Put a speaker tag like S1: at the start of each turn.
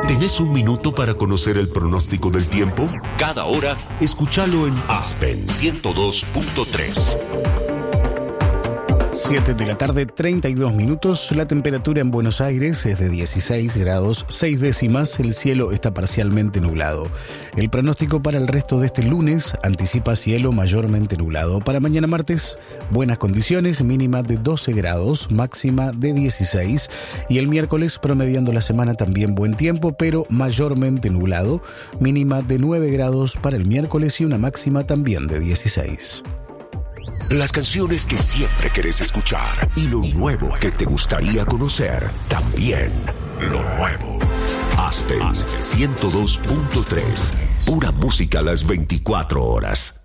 S1: ¿Tenés un minuto para conocer el pronóstico del tiempo? Cada hora, escúchalo en Aspen 102.3.
S2: 7 de la tarde, 32 minutos. La temperatura en Buenos Aires es de 16 grados 6 décimas. El cielo está parcialmente nublado. El pronóstico para el resto de este lunes anticipa cielo mayormente nublado. Para mañana martes, buenas condiciones, mínima de 12 grados, máxima de 16. Y el miércoles, promediando la semana, también buen tiempo, pero mayormente nublado. Mínima de 9 grados para el miércoles y una máxima también de 16.
S1: Las canciones que siempre querés escuchar y lo nuevo que te gustaría conocer. También lo nuevo. Aspen 102.3. Pura música a las 24 horas.